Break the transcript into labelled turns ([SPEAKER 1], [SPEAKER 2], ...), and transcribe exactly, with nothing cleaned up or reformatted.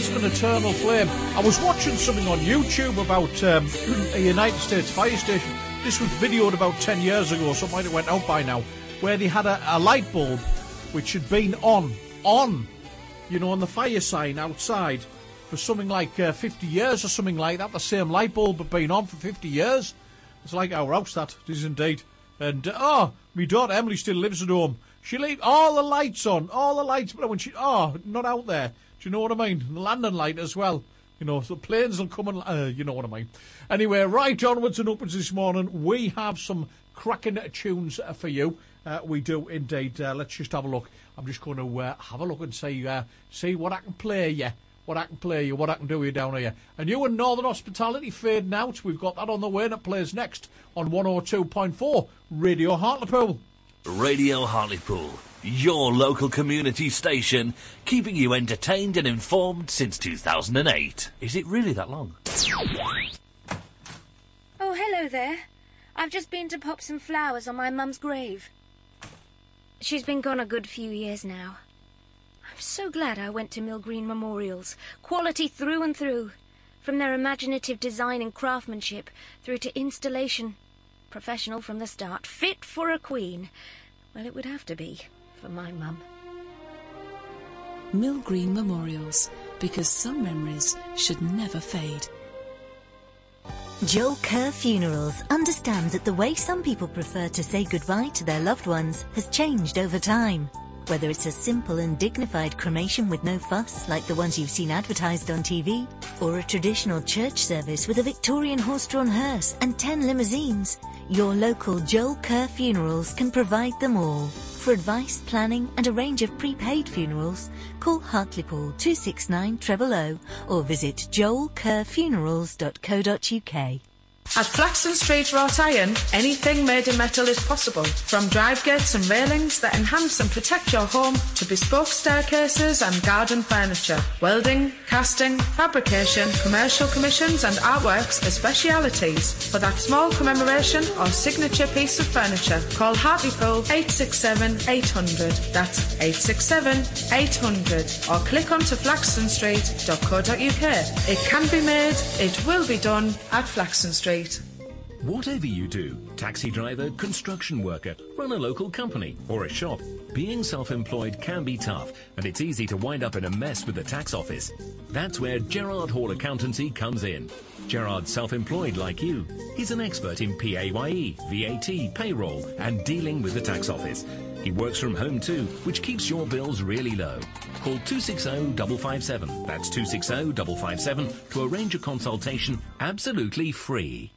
[SPEAKER 1] as an eternal flame. I was watching something on YouTube about um, a United States fire station. This was videoed about ten years ago, so it might have went out by now, where they had a, a light bulb which had been on, on, you know, on the fire sign outside for something like uh, fifty years or something like that. The same light bulb had been on for fifty years. It's like our house, that. It is indeed. And, uh, oh, my daughter Emily still lives at home. She leaves all the lights on, all the lights, but when she, oh, not out there. Do you know what I mean? The landing light as well. You know, the planes will come and, uh, you know what I mean. Anyway, right onwards and upwards this morning, we have some cracking tunes for you. Uh, we do indeed. Uh, let's just have a look. I'm just going to uh, have a look and see, uh, see what I can play you. What I can play you, what I can do you down here. And you and Northern Hospitality fading out. We've got that on the way and it plays next on one oh two point four Radio Hartlepool.
[SPEAKER 2] Radio Hartlepool, your local community station, keeping you entertained and informed since two thousand eight. Is it really that long?
[SPEAKER 3] Oh, hello there. I've just been to pop some flowers on my mum's grave. She's been gone a good few years now. I'm so glad I went to Mill Green Memorials. Quality through and through. From their imaginative design and craftsmanship through to installation. Professional from the start. Fit for a queen. Well, it would have to be for my mum.
[SPEAKER 4] Mill Green Memorials, because some memories should never fade.
[SPEAKER 5] Joel Kerr Funerals understands that the way some people prefer to say goodbye to their loved ones has changed over time. Whether it's a simple and dignified cremation with no fuss, like the ones you've seen advertised on T V, or a traditional church service with a Victorian horse-drawn hearse and ten limousines, your local Joel Kerr Funerals can provide them all. For advice, planning and a range of prepaid funerals, call Hartlepool two six nine zero zero zero or visit joel kerr funerals dot co dot uk.
[SPEAKER 6] At Flaxton Street Wrought Iron, anything made in metal is possible. From drive gates and railings that enhance and protect your home to bespoke staircases and garden furniture. Welding, casting, fabrication, commercial commissions and artworks are specialities. For that small commemoration or signature piece of furniture, call Hartlepool eight six seven eight hundred. That's eight six seven eight hundred. Or click onto flaxton street dot co dot uk. It can be made, it will be done at Flaxton Street.
[SPEAKER 7] Whatever you do, taxi driver, construction worker, run a local company or a shop, being self-employed can be tough and it's easy to wind up in a mess with the tax office. That's where Gerard Hall Accountancy comes in. Gerard's self-employed like you. He's an expert in P A Y E, V A T, payroll and dealing with the tax office. He works from home too, which keeps your bills really low. Call two six zero five five seven, that's two six zero five five seven, to arrange a consultation absolutely free.